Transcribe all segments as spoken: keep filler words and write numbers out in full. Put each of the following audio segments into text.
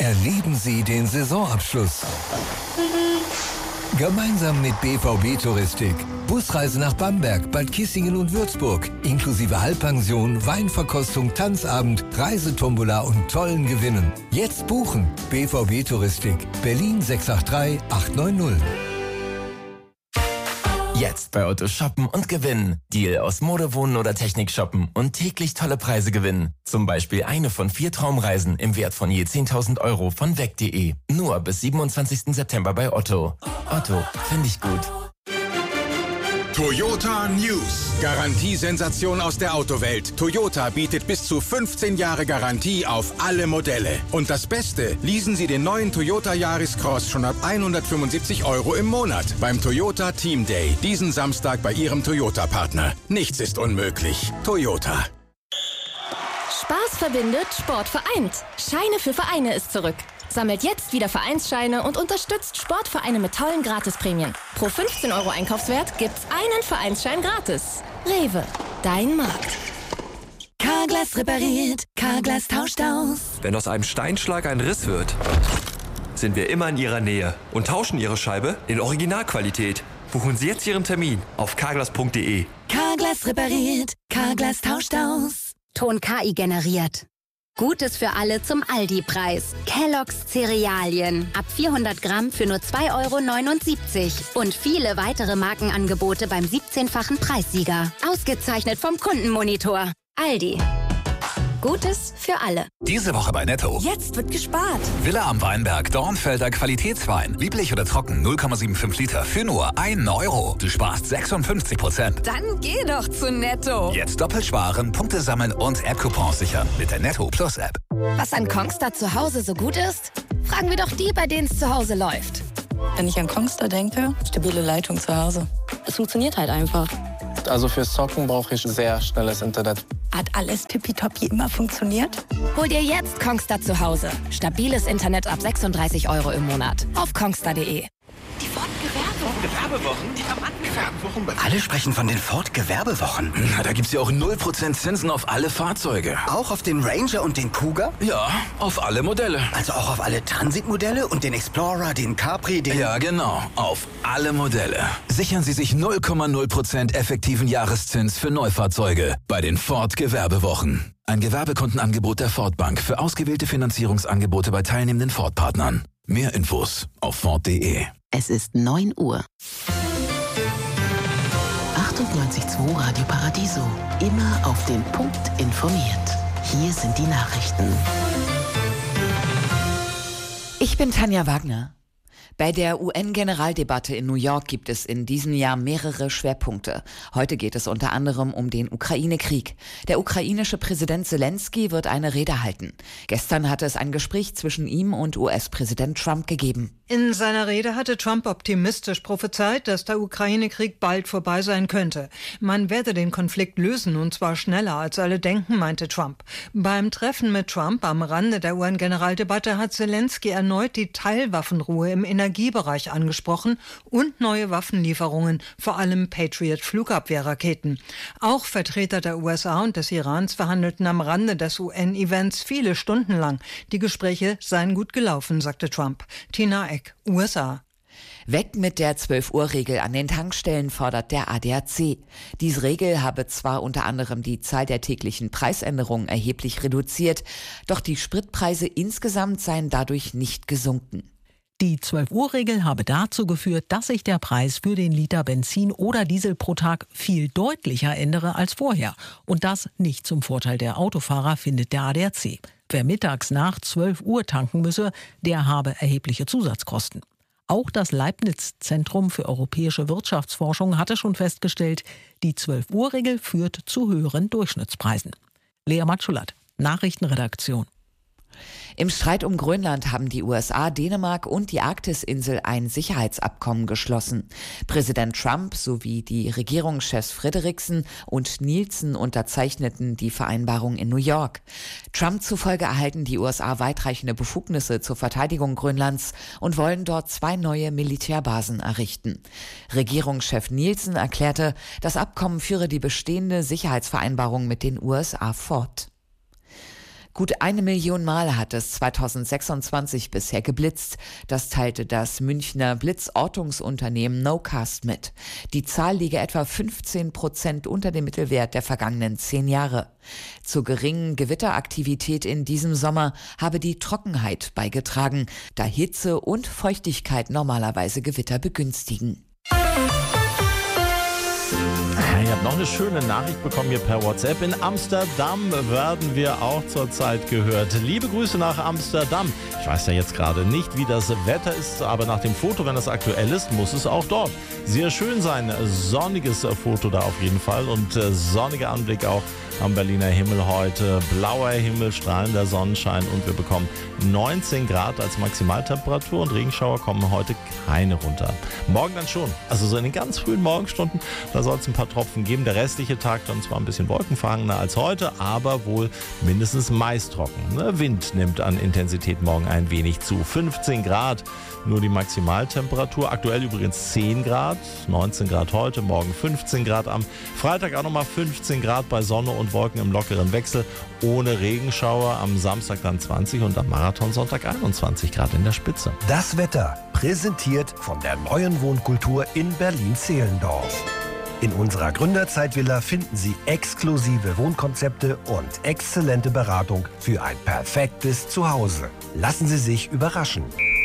erleben Sie den Saisonabschluss. Gemeinsam mit B V B Touristik. Busreise nach Bamberg, Bad Kissingen und Würzburg. Inklusive Halbpension, Weinverkostung, Tanzabend, Reisetombola und tollen Gewinnen. Jetzt buchen. B V B Touristik. Berlin sechs acht drei acht neun null. Jetzt bei Otto shoppen und gewinnen. Deal aus Mode, Wohnen oder Technik shoppen und täglich tolle Preise gewinnen. Zum Beispiel eine von vier Traumreisen im Wert von je zehntausend Euro von weg punkt de. Nur bis siebenundzwanzigsten September bei Otto. Otto, finde ich gut. Toyota News. Garantiesensation aus der Autowelt. Toyota bietet bis zu fünfzehn Jahre Garantie auf alle Modelle. Und das Beste, leasen Sie den neuen Toyota Yaris Cross schon ab hundertfünfundsiebzig Euro im Monat beim Toyota Team Day. Diesen Samstag bei Ihrem Toyota-Partner. Nichts ist unmöglich. Toyota. Spaß verbindet, Sport vereint. Scheine für Vereine ist zurück. Sammelt jetzt wieder Vereinsscheine und unterstützt Sportvereine mit tollen Gratisprämien. Pro fünfzehn Euro Einkaufswert gibt's einen Vereinsschein gratis. Rewe, dein Markt. Carglass repariert, Carglass tauscht aus. Wenn aus einem Steinschlag ein Riss wird, sind wir immer in Ihrer Nähe und tauschen Ihre Scheibe in Originalqualität. Buchen Sie jetzt Ihren Termin auf carglass punkt de. Carglass repariert, Carglass tauscht aus. Ton K I generiert. Gutes für alle zum Aldi-Preis. Kellogg's Cerealien. Ab vierhundert Gramm für nur zwei Euro neunundsiebzig. Und viele weitere Markenangebote beim siebzehnfachen Preissieger. Ausgezeichnet vom Kundenmonitor. Aldi. Gutes für alle. Diese Woche bei Netto. Jetzt wird gespart. Villa am Weinberg, Dornfelder Qualitätswein. Lieblich oder trocken, null Komma fünfundsiebzig Liter für nur einen Euro. Du sparst sechsundfünfzig Prozent. Dann geh doch zu Netto. Jetzt doppelt sparen, Punkte sammeln und App-Coupons sichern mit der Netto Plus App. Was an Kongstar zu Hause so gut ist? Fragen wir doch die, bei denen es zu Hause läuft. Wenn ich an Kongstar denke, stabile Leitung zu Hause. Es funktioniert halt einfach. Also fürs Zocken brauche ich sehr schnelles Internet. Hat alles tippitoppi immer funktioniert? Hol dir jetzt Kongstar zu Hause. Stabiles Internet ab sechsunddreißig Euro im Monat. Auf kongstar punkt de. Die Ford-Gewerbewochen? Die Gewerbewochen? Alle sprechen von den Ford-Gewerbewochen. Na, da gibt's ja auch null Prozent Zinsen auf alle Fahrzeuge. Auch auf den Ranger und den Kuga? Ja, auf alle Modelle. Also auch auf alle Transit-Modelle und den Explorer, den Capri, den... Ja, genau. Auf alle Modelle. Sichern Sie sich null Komma null Prozent effektiven Jahreszins für Neufahrzeuge bei den Ford-Gewerbewochen. Ein Gewerbekundenangebot der Ford Bank für ausgewählte Finanzierungsangebote bei teilnehmenden Ford-Partnern. Mehr Infos auf ford punkt de. Es ist neun Uhr. achtundneunzig Komma zwei Radio Paradiso. Immer auf den Punkt informiert. Hier sind die Nachrichten. Ich bin Tanja Wagner. Bei der U N-Generaldebatte in New York gibt es in diesem Jahr mehrere Schwerpunkte. Heute geht es unter anderem um den Ukraine-Krieg. Der ukrainische Präsident Zelensky wird eine Rede halten. Gestern hatte es ein Gespräch zwischen ihm und U S-Präsident Trump gegeben. In seiner Rede hatte Trump optimistisch prophezeit, dass der Ukraine-Krieg bald vorbei sein könnte. Man werde den Konflikt lösen, und zwar schneller als alle denken, meinte Trump. Beim Treffen mit Trump am Rande der U N-Generaldebatte hat Zelensky erneut die Teilwaffenruhe im Energiebereich angesprochen und neue Waffenlieferungen, vor allem Patriot-Flugabwehrraketen. Auch Vertreter der U S A und des Irans verhandelten am Rande des U N-Events viele Stunden lang. Die Gespräche seien gut gelaufen, sagte Trump. Tina Eck, U S A. Weg mit der zwölf-Uhr-Regel an den Tankstellen, fordert der A D A C. Diese Regel habe zwar unter anderem die Zahl der täglichen Preisänderungen erheblich reduziert, doch die Spritpreise insgesamt seien dadurch nicht gesunken. Die zwölf-Uhr-Regel habe dazu geführt, dass sich der Preis für den Liter Benzin oder Diesel pro Tag viel deutlicher ändere als vorher. Und das nicht zum Vorteil der Autofahrer, findet der A D A C. Wer mittags nach zwölf Uhr tanken müsse, der habe erhebliche Zusatzkosten. Auch das Leibniz-Zentrum für europäische Wirtschaftsforschung hatte schon festgestellt, die zwölf-Uhr-Regel führt zu höheren Durchschnittspreisen. Lea Matschulat, Nachrichtenredaktion. Im Streit um Grönland haben die U S A, Dänemark und die Arktisinsel ein Sicherheitsabkommen geschlossen. Präsident Trump sowie die Regierungschefs Frederiksen und Nielsen unterzeichneten die Vereinbarung in New York. Trump zufolge erhalten die U S A weitreichende Befugnisse zur Verteidigung Grönlands und wollen dort zwei neue Militärbasen errichten. Regierungschef Nielsen erklärte, das Abkommen führe die bestehende Sicherheitsvereinbarung mit den U S A fort. Gut eine Million Mal hat es zweitausendsechsundzwanzig bisher geblitzt. Das teilte das Münchner Blitzortungsunternehmen Nocast mit. Die Zahl liege etwa fünfzehn Prozent unter dem Mittelwert der vergangenen zehn Jahre. Zur geringen Gewitteraktivität in diesem Sommer habe die Trockenheit beigetragen, da Hitze und Feuchtigkeit normalerweise Gewitter begünstigen. Ich habe noch eine schöne Nachricht bekommen hier per WhatsApp. In Amsterdam werden wir auch zurzeit gehört. Liebe Grüße nach Amsterdam. Ich weiß ja jetzt gerade nicht, wie das Wetter ist, aber nach dem Foto, wenn das aktuell ist, muss es auch dort sehr schön sein. Sonniges Foto da auf jeden Fall und sonniger Anblick auch am Berliner Himmel heute. Blauer Himmel, strahlender Sonnenschein und wir bekommen neunzehn Grad als Maximaltemperatur und Regenschauer kommen heute keine runter. Morgen dann schon, also so in den ganz frühen Morgenstunden, da soll es ein paar Tropfen geben. Der restliche Tag dann zwar ein bisschen wolkenverhangener als heute, aber wohl mindestens meist trocken. Wind nimmt an Intensität morgen ein wenig zu. fünfzehn Grad nur die Maximaltemperatur. Aktuell übrigens zehn Grad, neunzehn Grad heute, morgen fünfzehn Grad am Freitag auch nochmal fünfzehn Grad bei Sonne und Wolken im lockeren Wechsel, ohne Regenschauer. Am Samstag dann zwanzig und am Marathonsonntag einundzwanzig Grad in der Spitze. Das Wetter präsentiert von der neuen Wohnkultur in Berlin-Zehlendorf. In unserer Gründerzeitvilla finden Sie exklusive Wohnkonzepte und exzellente Beratung für ein perfektes Zuhause. Lassen Sie sich überraschen.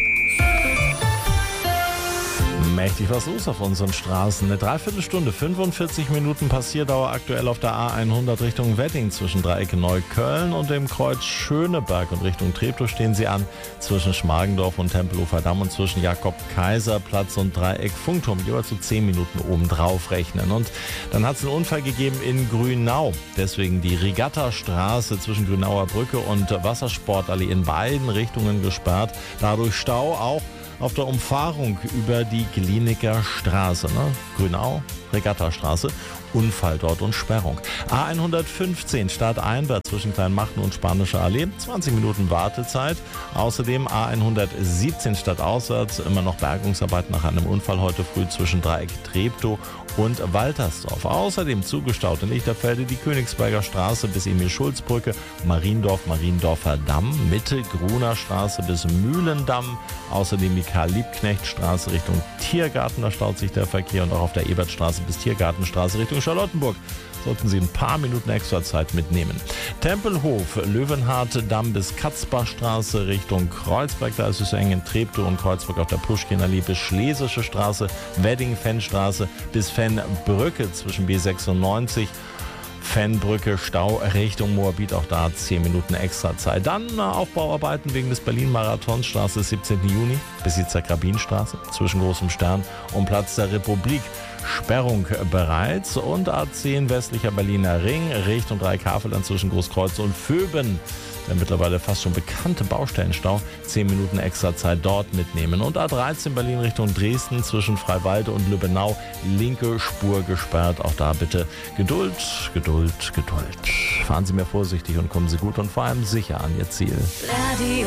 Mächtig was los auf unseren Straßen. Eine Dreiviertelstunde, fünfundvierzig Minuten Passierdauer aktuell auf der A hundert Richtung Wedding zwischen Dreieck Neukölln und dem Kreuz Schöneberg und Richtung Treptow stehen sie an zwischen Schmargendorf und Tempelhofer Damm und zwischen Jakob-Kaiser-Platz und Dreieck Funkturm. Jeweils so zehn Minuten obendrauf rechnen. Und dann hat es einen Unfall gegeben in Grünau. Deswegen die Regattastraße zwischen Grünauer Brücke und Wassersportallee in beiden Richtungen gesperrt. Dadurch Stau auch auf der Umfahrung über die Gliniker Straße, ne? Grünau, Regattastraße, Unfall dort und Sperrung. A hundertfünfzehn stadteinwärts zwischen Kleinmachten und Spanischer Allee, zwanzig Minuten Wartezeit. Außerdem A hundertsiebzehn stadtauswärts, immer noch Bergungsarbeit nach einem Unfall heute früh zwischen Dreieck Treptow und Waltersdorf. Außerdem zugestaut in Lichterfelde die Königsberger Straße bis Emil-Schulz-Brücke, Mariendorf, Mariendorfer Damm, Mitte, Gruner Straße bis Mühlendamm. Außerdem die Karl-Liebknecht-Straße Richtung Tiergarten, da staut sich der Verkehr und auch auf der Ebertstraße bis Tiergartenstraße Richtung Charlottenburg. Sollten Sie ein paar Minuten extra Zeit mitnehmen. Tempelhof, Löwenhardt-Damm bis Katzbachstraße Richtung Kreuzberg, da ist es eng in Treptow und Kreuzberg auf der Puschkinallee bis Schlesische Straße, Wedding-Fennstraße bis Fennbrücke zwischen B sechsundneunzig. Fennbrücke, Stau Richtung Moabit, auch da zehn Minuten extra Zeit. Dann Aufbauarbeiten wegen des Berlin-Marathons, Straße siebzehnten Juni bis Yitzhak-Rabin-Straße zwischen Großem Stern und Platz der Republik. Sperrung bereits und A zehn westlicher Berliner Ring Richtung Dreieck-Havelland zwischen Großkreuz und Vöben. Der mittlerweile fast schon bekannte Baustellenstau, zehn Minuten extra Zeit dort mitnehmen. Und A dreizehn Berlin Richtung Dresden zwischen Freiwalde und Lübbenau, linke Spur gesperrt. Auch da bitte Geduld, Geduld, Geduld. Fahren Sie mehr vorsichtig und kommen Sie gut und vor allem sicher an Ihr Ziel. Radio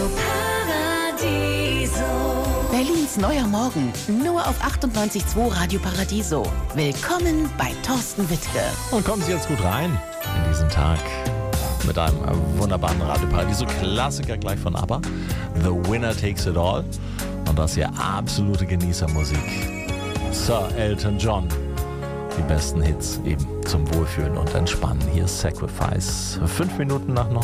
Paradiso. Berlins neuer Morgen, nur auf achtundneunzig Komma zwei Radio Paradiso. Willkommen bei Thorsten Wittke. Und kommen Sie jetzt gut rein in diesen Tag mit einem wunderbaren Radio Paradiso Klassiker gleich von ABBA. The Winner Takes It All. Und das hier absolute Genießermusik. Sir Elton John. Die besten Hits eben zum Wohlfühlen und Entspannen. Hier ist Sacrifice. Fünf Minuten nach neun.